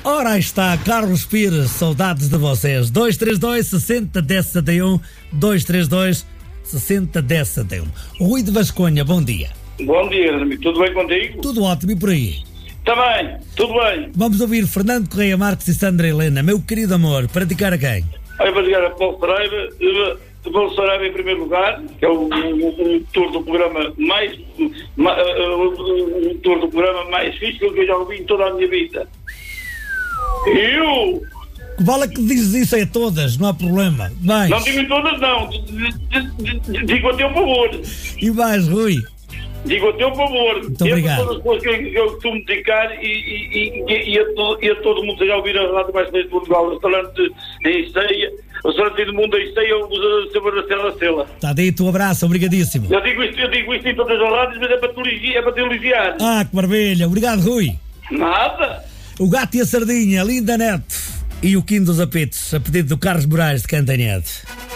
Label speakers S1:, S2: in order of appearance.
S1: Ora, aí está, Carlos Pires, saudades de vocês. 232 60 10 71, 232 60 10 71. Rui de Vasconha, bom dia.
S2: Bom dia, amigo. Tudo bem contigo?
S1: Tudo ótimo, e por aí?
S2: Também, tudo bem.
S1: Vamos ouvir Fernando Correia Marques e Sandra Helena. Meu querido amor, para dedicar a quem?
S2: Aí vou ligar a Paulo Saraiva. Paulo Saraiva em primeiro lugar, que é o autor do programa mais fixe que eu já ouvi em toda a minha vida. Eu...
S1: Vale que dizes isso a todas, não há problema. Vais.
S2: Não digo em todas, não. Digo a teu favor.
S1: E vais, Rui.
S2: Digo a teu favor.
S1: Muito obrigado.
S2: Todas as coisas que eu costumo dedicar e a todo mundo que já ouvir a Rádio Mais Feliz de Portugal, o restaurante em Ceia, o restaurante do mundo em Ceia, o sabor da Serra Sela.
S1: Está dito, um abraço, obrigadíssimo.
S2: Eu digo isto em todas as rádios, mas é para te elogiar.
S1: Ah, que maravilha, obrigado, Rui.
S2: Nada.
S1: O Gato e a Sardinha, Linda Neto e o Quinto dos Apitos, a pedido do Carlos Moraes de Cantanhete.